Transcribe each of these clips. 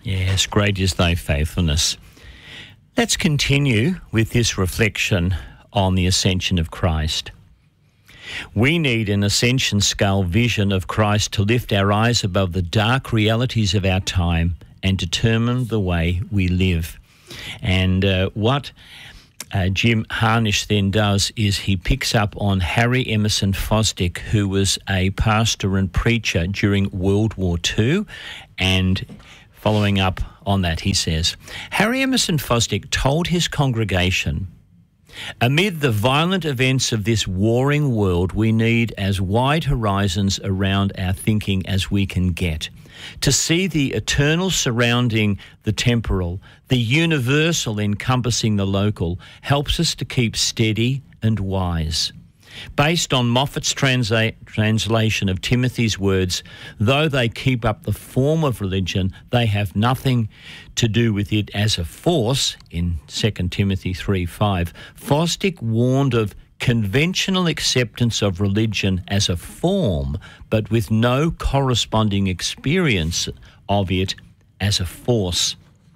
Yes, great is thy faithfulness. Let's continue with this reflection on the ascension of Christ. We need an ascension scale vision of Christ to lift our eyes above the dark realities of our time and determine the way we live. And what Jim Harnish then does is he picks up on Harry Emerson Fosdick, who was a pastor and preacher during World War II, and following up on that, he says, Harry Emerson Fosdick told his congregation, amid the violent events of this warring world, we need as wide horizons around our thinking as we can get. To see the eternal surrounding the temporal, the universal encompassing the local, helps us to keep steady and wise. Based on Moffat's translation of Timothy's words, though they keep up the form of religion, they have nothing to do with it as a force, in 2 Timothy 3:5. Fosdick warned of conventional acceptance of religion as a form, but with no corresponding experience of it as a force.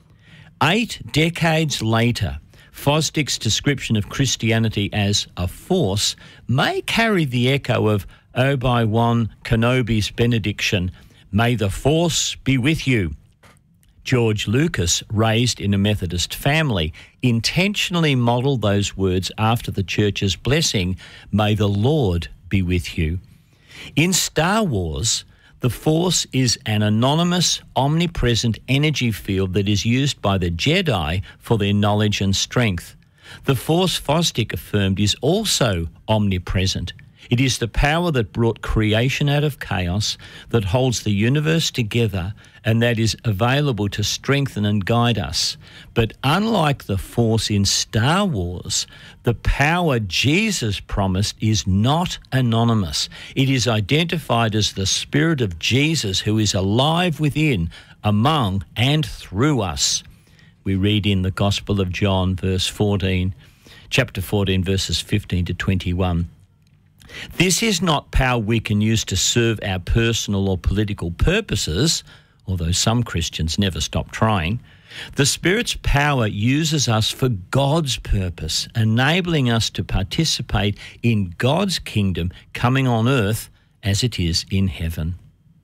8 decades later, Fosdick's description of Christianity as a force may carry the echo of Obi-Wan Kenobi's benediction, "May the force be with you." George Lucas, raised in a Methodist family, intentionally modelled those words after the church's blessing, "May the Lord be with you." In Star Wars, the Force is an anonymous, omnipresent energy field that is used by the Jedi for their knowledge and strength. The Force, Fosdick affirmed, is also omnipresent. It is the power that brought creation out of chaos, that holds the universe together, and that is available to strengthen and guide us. But unlike the Force in Star Wars, the power Jesus promised is not anonymous. It is identified as the Spirit of Jesus, who is alive within, among, and through us. We read in the Gospel of John, chapter 14, verses 15 to 21. This is not power we can use to serve our personal or political purposes, although some Christians never stop trying. The Spirit's power uses us for God's purpose, enabling us to participate in God's kingdom coming on earth as it is in heaven.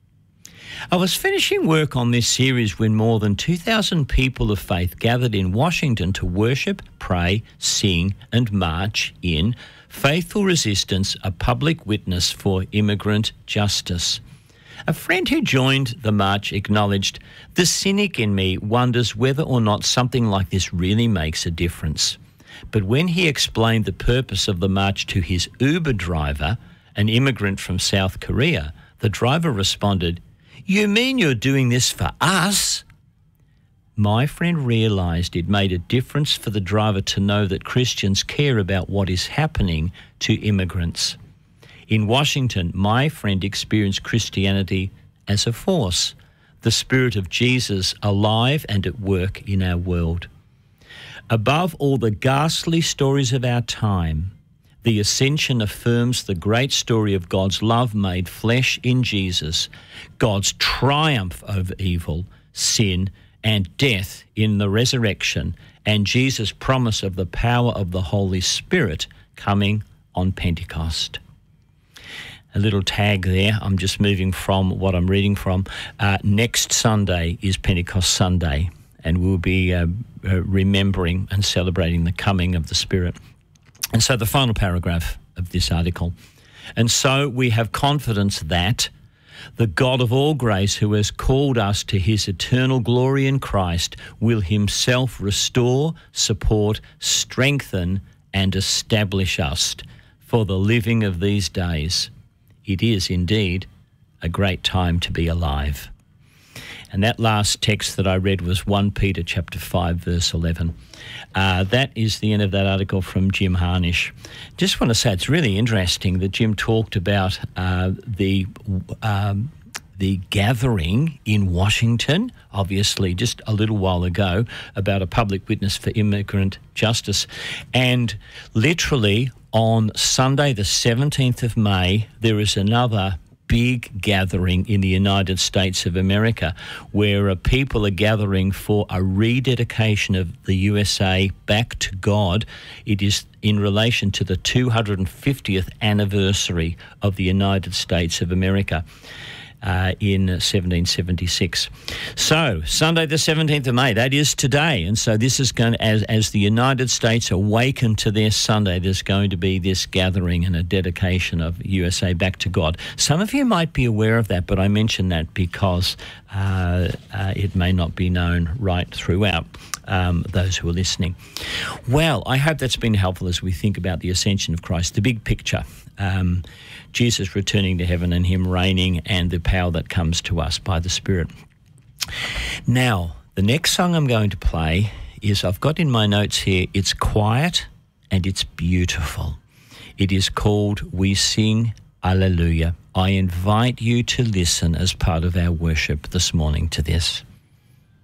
I was finishing work on this series when more than 2,000 people of faith gathered in Washington to worship, pray, sing and march in Faithful Resistance, a public witness for immigrant justice. A friend who joined the march acknowledged, "The cynic in me wonders whether or not something like this really makes a difference." But when he explained the purpose of the march to his Uber driver, an immigrant from South Korea, the driver responded, "You mean you're doing this for us?" My friend realised it made a difference for the driver to know that Christians care about what is happening to immigrants. In Washington, my friend experienced Christianity as a force, the Spirit of Jesus alive and at work in our world. Above all the ghastly stories of our time, the ascension affirms the great story of God's love made flesh in Jesus, God's triumph over evil, sin, and death in the resurrection, and Jesus' promise of the power of the Holy Spirit coming on Pentecost. A little tag there, I'm just moving from what I'm reading from. Next Sunday is Pentecost Sunday, and we'll be remembering and celebrating the coming of the Spirit. And so the final paragraph of this article. And so we have confidence that the God of all grace, who has called us to his eternal glory in Christ, will himself restore, support, strengthen, and establish us for the living of these days. It is indeed a great time to be alive. And that last text that I read was 1 Peter chapter 5, verse 11. That is the end of that article from Jim Harnish. Just want to say it's really interesting that Jim talked about the gathering in Washington, obviously just a little while ago, about a public witness for immigrant justice. And literally on Sunday, the 17th of May, there is another big gathering in the United States of America where people are gathering for a rededication of the USA back to God. It is in relation to the 250th anniversary of the United States of America. In 1776. So, Sunday the 17th of May, that is today. And so this is going to, as the United States awaken to their Sunday, there's going to be this gathering and a dedication of USA back to God. Some of you might be aware of that, but I mention that because it may not be known right throughout those who are listening. Well, I hope that's been helpful as we think about the ascension of Christ, the big picture. Jesus returning to heaven and him reigning and the power that comes to us by the Spirit. Now, the next song I'm going to play is, I've got in my notes here, it's quiet and it's beautiful. It is called We Sing Alleluia. I invite you to listen as part of our worship this morning to this.